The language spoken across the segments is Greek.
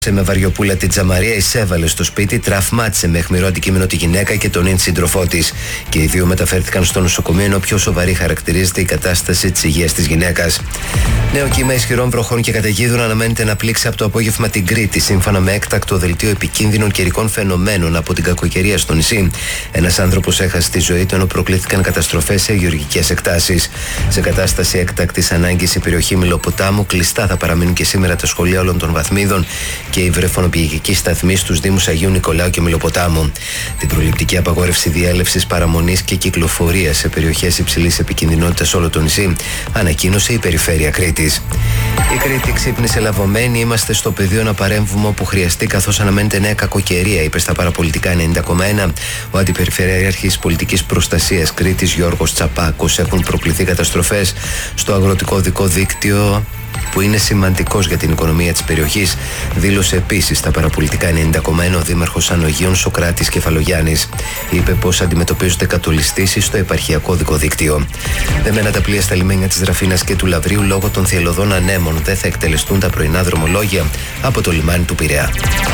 Με βαριοπούλα την Τζαμαρία, εισέβαλε στο σπίτι, τραυμάτισε με αιχμηρό αντικείμενο τη γυναίκα και τον σύντροφό τη. Και οι δύο μεταφέρθηκαν στο νοσοκομείο, ενώ πιο σοβαρή χαρακτηρίζεται η κατάσταση τη υγείας τη γυναίκα. Νέο κύμα ισχυρών βροχών και καταιγίδων αναμένεται να πλήξει από το απόγευμα την Κρήτη, σύμφωνα με έκτακτο δελτίο επικίνδυνων καιρικών φαινομένων από την κακοκαιρία στο νησί. Ένας άνθρωπος έχασε τη ζωή του, ενώ προκλήθηκαν καταστροφές σε γεωργικές εκτάσεις. Σε κατάσταση έκτακτης ανάγκης η περιοχή Μηλοποτάμου, κλειστά θα παραμείνουν και σήμερα τα σχολεία όλων των βαθμίδων και η βρεφονοπηγική σταθμή στους Δήμους Αγίου Νικολάου και Μηλοποτάμου. Την προληπτική απαγόρευση διέλευσης, παραμονής και κυκλοφορίας σε περιοχές υψηλής επικινδυνότητας όλο το νησί ανακοίνωσε η Περιφέρεια Κρήτης. Η Κρήτη ξύπνησε λαβωμένη. Είμαστε στο πεδίο να παρέμβουμε όπου χρειαστεί, καθώς αναμένεται νέα κακοκαιρία, είπε στα παραπολιτικά 90,1 ο Αντιπεριφερειάρχης Πολιτικής Προστασίας Κρήτης Γιώργος Τσαπάκος. Έχουν προκληθεί καταστροφές στο αγροτικό οδικό δίκτυο, που είναι σημαντικός για την οικονομία της περιοχής, δήλωσε επίσης στα παραπολιτικά 90,1 ο Δήμαρχος Ανογίων Σοκράτης Κεφαλογιάννης. Είπε πως αντιμετωπίζονται κατολιστήσεις στο επαρχιακό οδικό δίκτυο. Δεμένα τα πλοία στα λιμένια της Ραφίνας και του Λαβρίου λόγω των θυελλωδών ανέμων. Δεν θα εκτελεστούν τα πρωινά δρομολόγια από το λιμάνι του Πειραιά.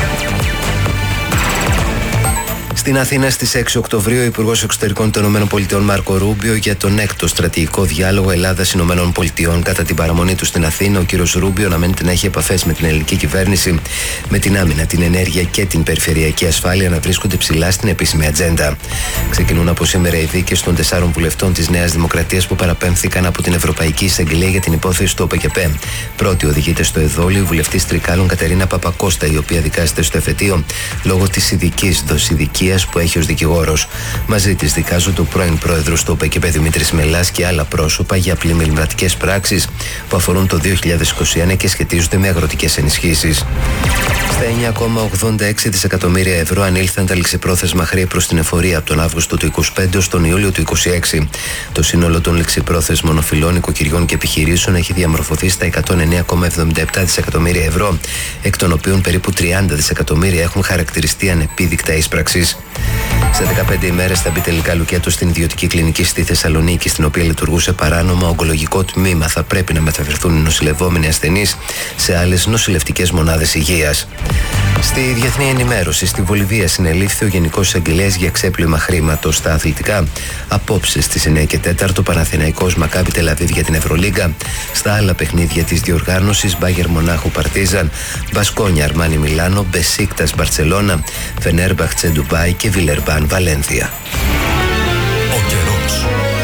Στην Αθήνα στις 6 Οκτωβρίου, ο Υπουργός Εξωτερικών των ΗΠΑ Μάρκο Ρούμπιο για τον έκτο στρατηγικό διάλογο Ελλάδα-ΗΠΑ. Κατά την παραμονή του στην Αθήνα, ο κ. Ρούμπιο αναμένεται να έχει επαφές με την ελληνική κυβέρνηση, με την άμυνα, την ενέργεια και την περιφερειακή ασφάλεια να βρίσκονται ψηλά στην επίσημη ατζέντα. Ξεκινούν από σήμερα οι δίκες των 4 βουλευτών της Νέας Δημοκρατίας που παραπέμφθηκαν από την Ευρωπαϊκή Εισαγγελία για την υπόθεση του ΟΠΕΚΕΠΕ. Πρώτη οδηγείται στο εδόλιο η βουλευτής Τρικάλων Κατερίνα Παπακώστα, η οποία δικάζεται στο εφετείο λόγω της ειδικής δοσηδικίας που έχει ως δικηγόρος. Μαζί της δικάζονται ο πρώην πρόεδρος του ΟΠΕΚΕΠΕ Δημήτρης Μελάς και άλλα πρόσωπα για πλημμυρατικές πράξεις που αφορούν το 2021 και σχετίζονται με αγροτικές ενισχύσεις. Στα 9,86 δισεκατομμύρια ευρώ ανήλθαν τα ληξιπρόθεσμα χρέη προς την εφορία από τον Αύγουστο του 2025 ως τον Ιούλιο του 2026. Το σύνολο των ληξιπρόθεσμων οφειλών οικοκυριών και επιχειρήσεων έχει διαμορφωθεί στα 109,77 δισεκατομμύρια ευρώ, εκ των οποίων περίπου 30 δισεκατομμύρια έχουν χαρακτηριστεί ανεπίδικτα ίσπραξης. Σε 15 ημέρες θα μπει τελικά λουκέτο στην ιδιωτική κλινική στη Θεσσαλονίκη, στην οποία λειτουργούσε παράνομα ογκολογικό τμήμα. Θα πρέπει να μεταφερθούν οι νοσηλευόμενοι ασθενείς σε άλλες νοσηλευτικές μονάδες υγείας. Στη διεθνή ενημέρωση, στη Βολιβία συνελήφθη ο Γενικός Εισαγγελέας για ξέπλυμα χρήματος. Στα αθλητικά, απόψε στις 9 και 4 Παναθηναϊκός Μακάμπι Τελαβίβ για την Ευρωλίγκα. Στα άλλα παιχνίδια της διοργάνωσης, Μπάγερ Μονάχου Παρτίζαν, Μπασκόνια Αρμάνι Μιλάνο, Μπεσίκτας Μπαρτσελώνα, Φενέρμπαχτσε Ντουμπάι και Βιλερμπάν Βαλένθια. Ο καιρός.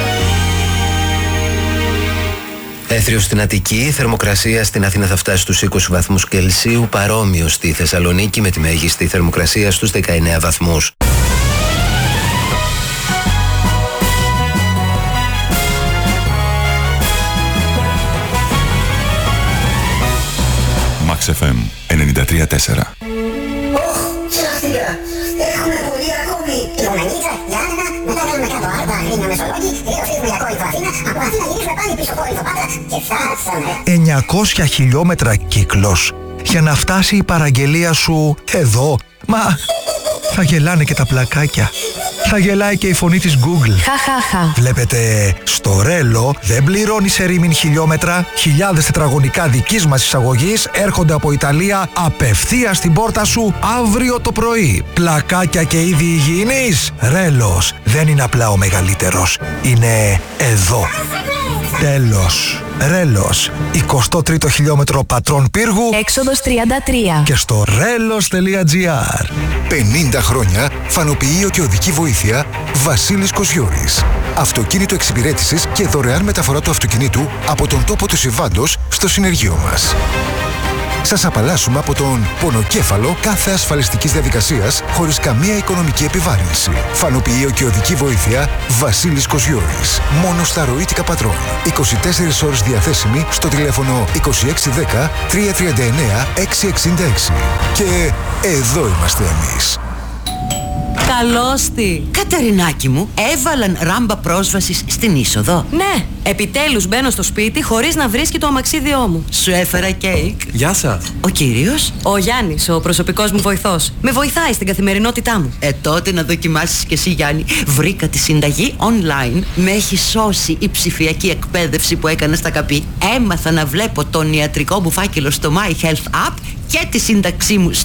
Έθριο στην Αττική, η θερμοκρασία στην Αθήνα θα φτάσει στους 20 βαθμούς Κελσίου, παρόμοιο στη Θεσσαλονίκη με τη μέγιστη θερμοκρασία στους 19 βαθμούς. Max FM 93,4. Έχουμε πολύ ακόμη κιλομενίτσα, Γιάννενα, μετά κάνουμε κάτω Άρτα, Αγρίνια, Μεσολόγγι, φύγουμε για Κόρινθο Αθήνα, από Αθήνα γυρίσουμε πάλι πίσω Κόρινθο Πάτρα και φτάσαμε. 900 χιλιόμετρα κύκλος για να φτάσει η παραγγελία σου εδώ. Μα θα γελάνε και τα πλακάκια. Θα γελάει και η φωνή της Google. Χαχαχα. Βλέπετε, στο Ρέλο δεν πληρώνεις ερήμην χιλιόμετρα. Χιλιάδες τετραγωνικά δικής μας εισαγωγής έρχονται από Ιταλία απευθείας στην πόρτα σου αύριο το πρωί. Πλακάκια και είδη υγιεινής. Ρέλος δεν είναι απλά ο μεγαλύτερος. Είναι εδώ. Τέλος. Ρέλος. 23ο χιλιόμετρο Πατρών Πύργου. Έξοδος 33. Και στο relos.gr. 50 χρόνια φανοποιείο και οδική βοήθεια Βασίλης Κοσιώρης. Αυτοκίνητο εξυπηρέτησης και δωρεάν μεταφορά του αυτοκινήτου από τον τόπο του συμβάντος στο συνεργείο μας. Σας απαλλάσσουμε από τον πονοκέφαλο κάθε ασφαλιστικής διαδικασίας χωρίς καμία οικονομική επιβάρυνση. Φανοποιείο και οδική βοήθεια Βασίλης Κοσιώρης. Μόνο στα ροήτικα Πατρών. 24 ώρες διαθέσιμη στο τηλέφωνο 2610 339 666. Και εδώ είμαστε εμείς. Καλώς τη. Καταρινάκη μου, έβαλαν ράμπα πρόσβασης στην είσοδο. Ναι, επιτέλους μπαίνω στο σπίτι χωρίς να βρίσκει το αμαξίδιό μου. Σου έφερα κέικ. Γεια σας. Ο κύριος? Ο Γιάννης, ο προσωπικός μου βοηθός. Με βοηθάει στην καθημερινότητά μου. Τότε να δοκιμάσεις κι εσύ, Γιάννη. Βρήκα τη συνταγή online. Με έχει σώσει η ψηφιακή εκπαίδευση που έκανα στα ΚΑΠΗ. Έμαθα να βλέπω τον ιατρικό μου φάκελο στο My Health App και τη σύνταξή μου